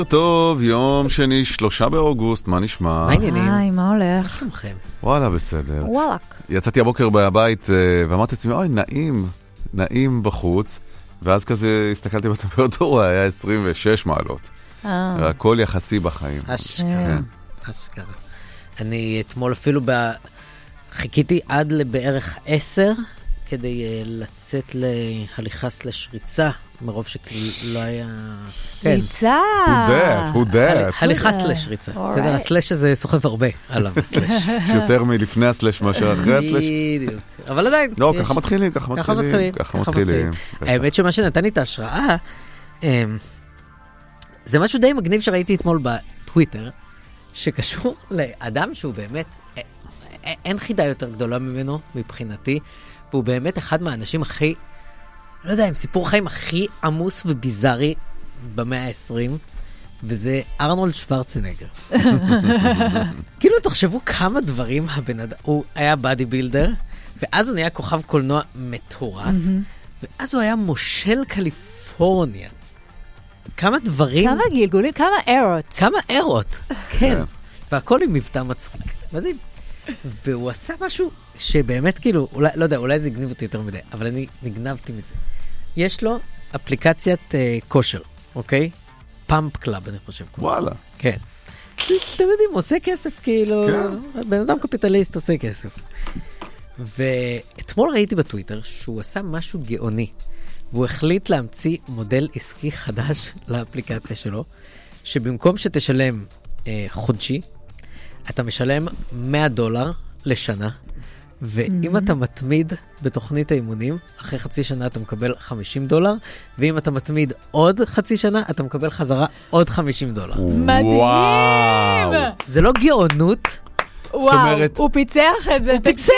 טוב, יום שני, 3 באוגוסט, מה נשמע? מה העניינים? היי, מה הולך? איך שלומכם? וואלה, בסדר. וואלק. יצאתי הבוקר בבית ואמרתי לעצמי, אוי, נעים בחוץ, ואז כזה הסתכלתי בטמפרטורה, היה 26 מעלות. הכל יחסי בחיים. אשכרה. אשכרה. אני אתמול אפילו חיכיתי עד לבערך 10 כדי לצאת להליכה ריצה, מרוב שכאילו לא היה... ריצה! הוא דעת. הליכה ריצה. בסדר, הסלש הזה סוחב הרבה עליו, הסלש. שיותר מלפני הסלש מאשר אחרי הסלש. בדיוק. אבל עדיין. לא, ככה מתחילים. האמת שמה שנתן לי את ההשראה, זה משהו די מגניב שראיתי אתמול בטוויטר, שקשור לאדם שהוא באמת, אין חידה יותר גדולה ממנו מבחינתי, והוא באמת אחד מהאנשים הכי, לא יודע, עם סיפור חיים הכי עמוס וביזרי במאה ה-20, וזה ארנולד שוורצנגר. כאילו תחשבו כמה דברים הבן אדם, הוא היה בדי בילדר, ואז הוא נהיה כוכב קולנוע מטורף, ואז הוא היה מושל קליפורניה. כמה דברים... כמה גלגולים, כמה ארות. כמה ארות, כן. והכל עם מבטא מצחיק. מדהים. והוא עשה משהו שבאמת כאילו, לא יודע, אולי זה הגניב אותי יותר מדי, אבל אני נגנבתי מזה. יש לו אפליקציית כושר, אוקיי? פאמפ קלאב, אני חושב. וואלה. כן. אתם יודעים, עושה כסף כאילו, בן אדם קפיטליסט עושה כסף. ואתמול ראיתי בטוויטר שהוא עשה משהו גאוני, והוא החליט להמציא מודל עסקי חדש לאפליקציה שלו, שבמקום שתשלם חודשי, אתה משלם $100 לשנה, ואם אתה מתמיד בתוכנית האימונים, אחרי חצי שנה אתה מקבל $50, ואם אתה מתמיד עוד חצי שנה, אתה מקבל חזרה עוד $50. מדהים! זה לא גאונות? וואו, הוא פיצח את זה. הוא פיצח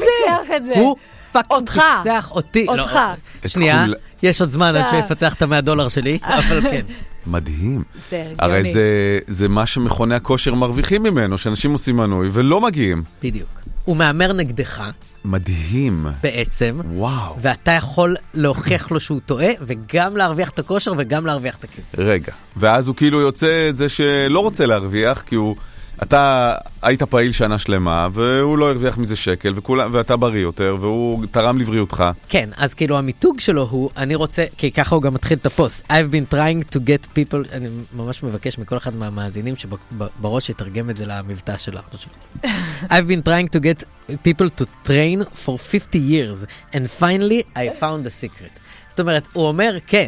הוא פאקינג פיצח אותי. אותך. שנייה, יש עוד זמן עד שיפצח את $100 שלי, אבל כן. מדהים. הרי זה מה שמכוני הכושר מרוויחים ממנו, שאנשים עושים מנוי ולא מגיעים. בדיוק. הוא מאמר נגדך. מדהים. בעצם. וואו. ואתה יכול להוכיח לו שהוא טועה, וגם להרוויח את הכושר וגם להרוויח את הכסף. רגע. ואז הוא כאילו יוצא זה שלא רוצה להרוויח, כי הוא... אתה היית פעיל שנה שלמה, והוא לא הרוויח מזה שקל, ואתה בריא יותר, והוא תרם לבריאותך. כן, אז כאילו המיתוג שלו הוא, אני רוצה, כי ככה הוא גם מתחיל את הפוסט, I've been trying to get people, אני ממש מבקש מכל אחד מהמאזינים שבראש יתרגם את זה למבטא שלה. I've been trying to get people to train for 50 years, and finally I found the secret. זאת אומרת, הוא אומר, כן,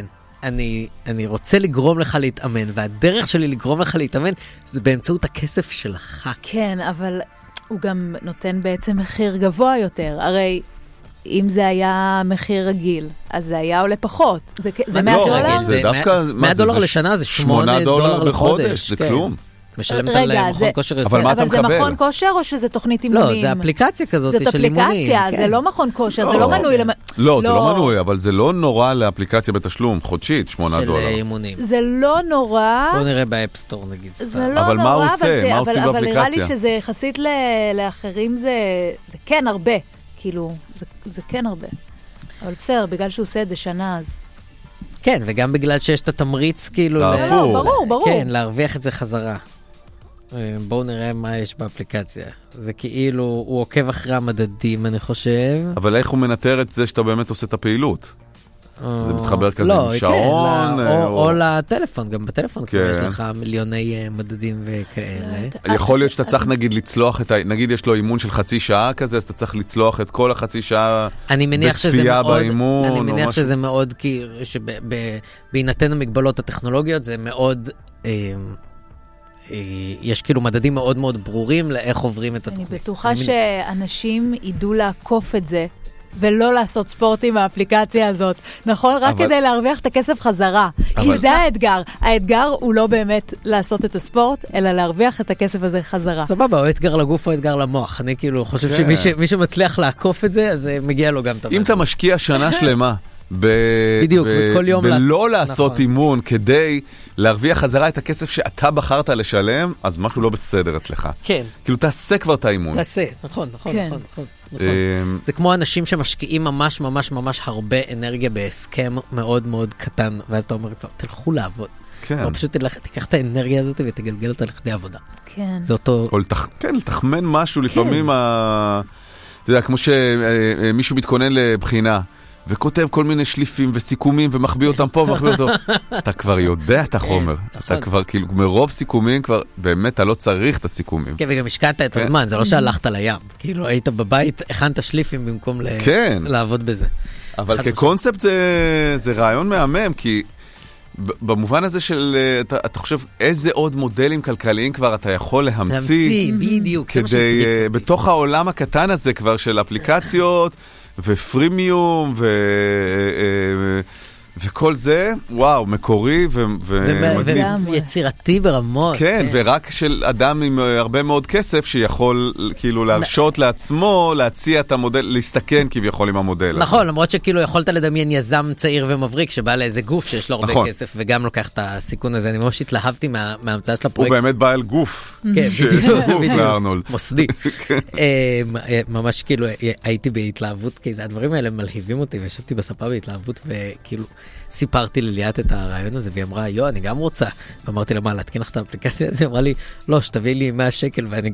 אני רוצה לגרום לך להתאמן, והדרך שלי לגרום לך להתאמן זה באמצעות הכסף שלך. כן, אבל הוא גם נותן בעצם מחיר גבוה יותר. הרי אם זה היה מחיר רגיל, אז זה היה עולה פחות. זה $100? זה דווקא... $100 לשנה זה $8 לחודש. זה כלום. משלמת על מכון כושר יותר. אבל מה אתה מקבל? אבל זה מכון כושר או שזה תוכנית אימונים? לא, זה אפליקציה כזאת של אימונים. זאת אפליקציה, זה לא מכון כושר, זה לא מנוי. לא, זה לא מנוי, אבל זה לא נורא לאפליקציה בתשלום, חודשית, $8. של אימונים. זה לא נורא. בוא נראה באפסטור נגיד. זה לא אבל מה הוא עושה? מה עושים באפליקציה? אבל נראה לי שזה יחסית לאחרים זה כן הרבה. כאילו, זה כן הרבה. אבל בסדר, בגלל שהוא עושה את זה שנה אז... כן, וגם בגלל שיש את התמריץ כאילו... ברור. כן, להרוויח את זה חזרה. בואו נראה מה יש באפליקציה. זה כאילו, הוא עוקב אחרי המדדים, אני חושב. אבל איך הוא מנטר את זה שאתה באמת עושה את הפעילות? זה מתחבר כזה עם שעון? או לטלפון, גם בטלפון כבר יש לך מיליוני מדדים וכאלה. יכול להיות שאתה צריך נגיד לצלוח את נגיד יש לו אימון של חצי שעה כזה, אז אתה צריך לצלוח את כל החצי שעה בצפייה באימון. אני מניח שזה מאוד, כי בהינתן המגבלות הטכנולוגיות זה מאוד... יש כאילו מדדים מאוד מאוד ברורים לאיך עוברים את התוכנית. אני בטוחה שאנשים ידעו לעקוף את זה, ולא לעשות ספורט עם האפליקציה הזאת. נכון? רק כדי להרוויח את הכסף חזרה. כי זה האתגר. האתגר הוא לא באמת לעשות את הספורט, אלא להרוויח את הכסף הזה חזרה. סבבה, או אתגר לגוף או אתגר למוח. אני כאילו חושב שמי שמצליח לעקוף את זה, אז מגיע לו גם טוב. אם אתה משקיע שנה שלמה, בדיוק, בכל יום ולא לעשות אימון כדי להרוויח חזרה את הכסף שאתה בחרת לשלם, אז משהו לא בסדר אצלך. כן. כאילו תעשה כבר את האימון. תעשה, נכון. זה כמו אנשים שמשקיעים ממש ממש ממש הרבה אנרגיה בהסכם מאוד מאוד קטן, ואז אתה אומר כבר, תלכו לעבוד. או פשוט תיקח את האנרגיה הזאת ותגלגל אותה לכדי עבודה. כן. זה אותו... או לתחמן משהו, לפעמים אתה יודע, כמו שמישהו מתכונן לבחינה, וכותב כל מיני שליפים וסיכומים, ומחביא אותם פה ומחביא אותו. אתה כבר יודע את החומר. אתה כבר, כאילו, מרוב סיכומים, כבר באמת אתה לא צריך את הסיכומים. כן, וגם השקעת את הזמן, זה לא שהלכת לים. כאילו, היית בבית, הכנת שליפים במקום לעבוד בזה. אבל כקונספט זה רעיון מהמם, כי במובן הזה של, אתה חושב, איזה עוד מודלים כלכליים כבר אתה יכול להמציא. בדיוק. כדי, בתוך העולם הקטן הזה כבר של אפליקציות, ופרימיום, וכל זה, וואו, מקורי ומגניב. ויצירתי ברמות. כן, ורק של אדם עם הרבה מאוד כסף, שיכול כאילו להרשות לעצמו, להציע את המודל, להסתכן כביכול עם המודל. נכון, למרות שכאילו יכולת לדמיין יזם צעיר ומבריק, שבא לאיזה גוף שיש לו הרבה כסף, וגם לוקח את הסיכון הזה. אני ממש התלהבתי מההמצאה של הפרויקט. הוא באמת בעל גוף. כן, בדיוק. מוסדי. ממש כאילו הייתי בהתלהבות, כי הדברים האלה מלהיבים אותי, וישבתי בספה בהתלהבות, וכאילו סיפרתי לליאת את הרעיון הזה, והיא אמרה, אני גם רוצה. ואמרתי לה, מה, להתקין לך את האפליקציה הזאת? היא אמרה לי, לא, שתביא לי 100 שקל ואני